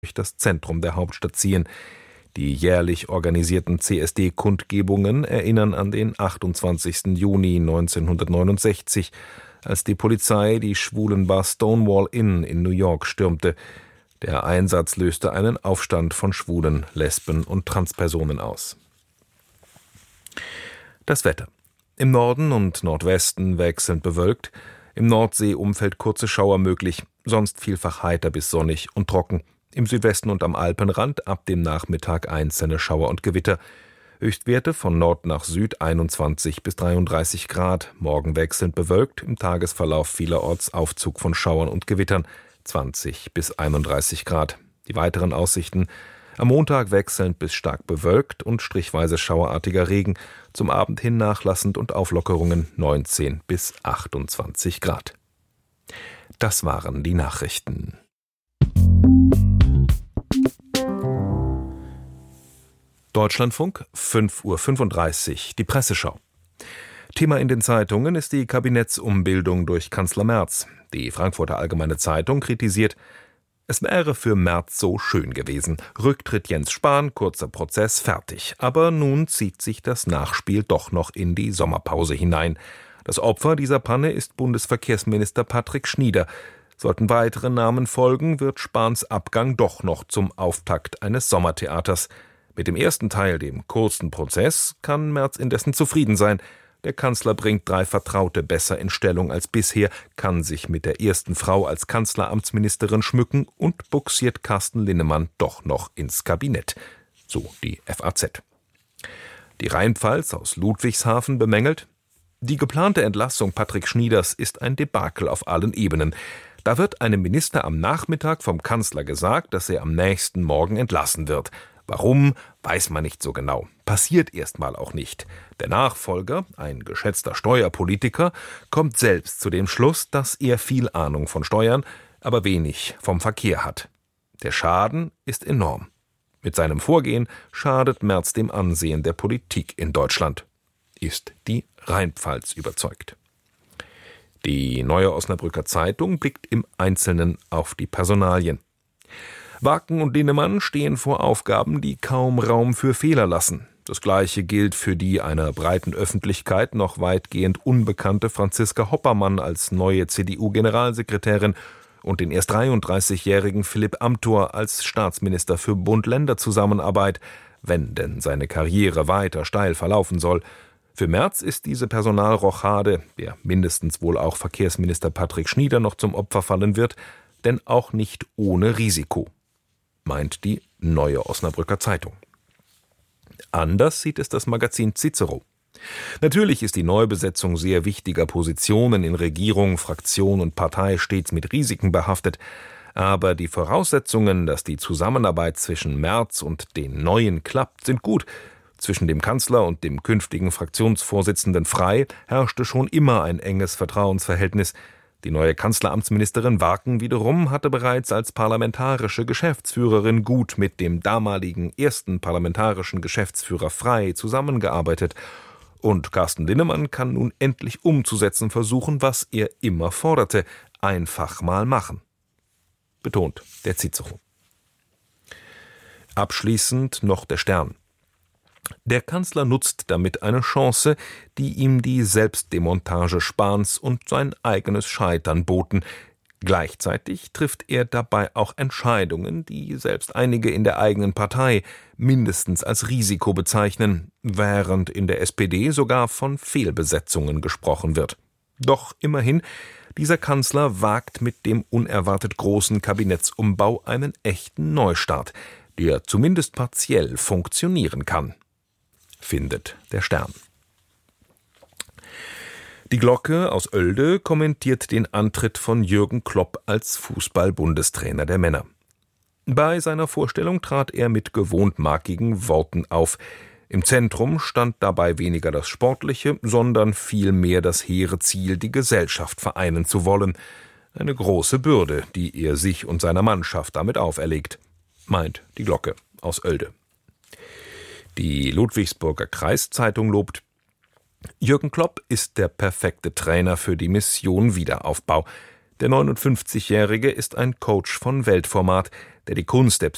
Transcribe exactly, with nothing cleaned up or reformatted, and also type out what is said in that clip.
durch das Zentrum der Hauptstadt ziehen. Die jährlich organisierten C S D-Kundgebungen erinnern an den achtundzwanzigsten Juni neunzehnhundertneunundsechzig, als die Polizei die Schwulenbar Stonewall Inn in New York stürmte. Der Einsatz löste einen Aufstand von Schwulen, Lesben und Transpersonen aus. Das Wetter. Im Norden und Nordwesten wechselnd bewölkt, im Nordseeumfeld kurze Schauer möglich, sonst vielfach heiter bis sonnig und trocken. Im Südwesten und am Alpenrand ab dem Nachmittag einzelne Schauer und Gewitter. Höchstwerte von Nord nach Süd einundzwanzig bis dreiunddreißig Grad, morgen wechselnd bewölkt, im Tagesverlauf vielerorts Aufzug von Schauern und Gewittern, zwanzig bis einunddreißig Grad. Die weiteren Aussichten: am Montag wechselnd bis stark bewölkt und strichweise schauerartiger Regen, zum Abend hin nachlassend und Auflockerungen, neunzehn bis achtundzwanzig Grad. Das waren die Nachrichten. Deutschlandfunk, fünf Uhr fünfunddreißig, die Presseschau. Thema in den Zeitungen ist die Kabinettsumbildung durch Kanzler Merz. Die Frankfurter Allgemeine Zeitung kritisiert: Es wäre für Merz so schön gewesen. Rücktritt Jens Spahn, kurzer Prozess, fertig. Aber nun zieht sich das Nachspiel doch noch in die Sommerpause hinein. Das Opfer dieser Panne ist Bundesverkehrsminister Patrick Schnieder. Sollten weitere Namen folgen, wird Spahns Abgang doch noch zum Auftakt eines Sommertheaters. Mit dem ersten Teil, dem kurzen Prozess, kann Merz indessen zufrieden sein. Der Kanzler bringt drei Vertraute besser in Stellung als bisher, kann sich mit der ersten Frau als Kanzleramtsministerin schmücken und bugsiert Carsten Linnemann doch noch ins Kabinett. So die F A Z. Die Rheinpfalz aus Ludwigshafen bemängelt: Die geplante Entlassung Patrick Schnieders ist ein Debakel auf allen Ebenen. Da wird einem Minister am Nachmittag vom Kanzler gesagt, dass er am nächsten Morgen entlassen wird. Warum, weiß man nicht so genau. Passiert erstmal auch nicht. Der Nachfolger, ein geschätzter Steuerpolitiker, kommt selbst zu dem Schluss, dass er viel Ahnung von Steuern, aber wenig vom Verkehr hat. Der Schaden ist enorm. Mit seinem Vorgehen schadet Merz dem Ansehen der Politik in Deutschland. Ist die Rheinpfalz überzeugt. Die Neue Osnabrücker Zeitung blickt im Einzelnen auf die Personalien. Waken und Linnemann stehen vor Aufgaben, die kaum Raum für Fehler lassen. Das Gleiche gilt für die einer breiten Öffentlichkeit noch weitgehend unbekannte Franziska Hoppermann als neue C D U-Generalsekretärin und den erst dreiunddreißigjährigen Philipp Amthor als Staatsminister für Bund-Länder-Zusammenarbeit, wenn denn seine Karriere weiter steil verlaufen soll. Für Merz ist diese Personalrochade, der mindestens wohl auch Verkehrsminister Patrick Schnieder noch zum Opfer fallen wird, denn auch nicht ohne Risiko, meint die Neue Osnabrücker Zeitung. Anders sieht es das Magazin Cicero. Natürlich ist die Neubesetzung sehr wichtiger Positionen in Regierung, Fraktion und Partei stets mit Risiken behaftet, aber die Voraussetzungen, dass die Zusammenarbeit zwischen Merz und den Neuen klappt, sind gut. Zwischen dem Kanzler und dem künftigen Fraktionsvorsitzenden Frey herrschte schon immer ein enges Vertrauensverhältnis. Die neue Kanzleramtsministerin Waken wiederum hatte bereits als parlamentarische Geschäftsführerin gut mit dem damaligen ersten parlamentarischen Geschäftsführer Frey zusammengearbeitet. Und Carsten Linnemann kann nun endlich umzusetzen versuchen, was er immer forderte: einfach mal machen. Betont der Cicero. Abschließend noch der Stern. Der Kanzler nutzt damit eine Chance, die ihm die Selbstdemontage Spahns und sein eigenes Scheitern boten. Gleichzeitig trifft er dabei auch Entscheidungen, die selbst einige in der eigenen Partei mindestens als Risiko bezeichnen, während in der S P D sogar von Fehlbesetzungen gesprochen wird. Doch immerhin, dieser Kanzler wagt mit dem unerwartet großen Kabinettsumbau einen echten Neustart, der zumindest partiell funktionieren kann, findet der Stern. Die Glocke aus Oelde kommentiert den Antritt von Jürgen Klopp als Fußball-Bundestrainer der Männer. Bei seiner Vorstellung trat er mit gewohnt markigen Worten auf. Im Zentrum stand dabei weniger das Sportliche, sondern vielmehr das hehre Ziel, die Gesellschaft vereinen zu wollen. Eine große Bürde, die er sich und seiner Mannschaft damit auferlegt, meint die Glocke aus Oelde. Die Ludwigsburger Kreiszeitung lobt: Jürgen Klopp ist der perfekte Trainer für die Mission Wiederaufbau. Der neunundfünfzigjährige ist ein Coach von Weltformat, der die Kunst der